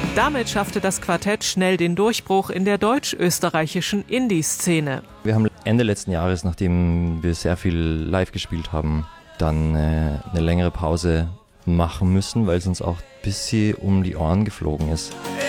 Damit schaffte das Quartett schnell den Durchbruch in der deutsch-österreichischen Indie-Szene. Wir haben Ende letzten Jahres, nachdem wir sehr viel live gespielt haben, dann eine längere Pause machen müssen, weil es uns auch ein bisschen um die Ohren geflogen ist.